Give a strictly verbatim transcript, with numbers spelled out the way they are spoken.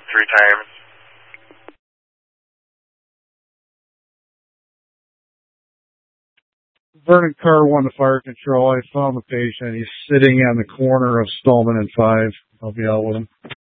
three times. Vernon Carr, one to fire control. I found the patient. He's sitting on the corner of Stallman and five. I'll be out with him.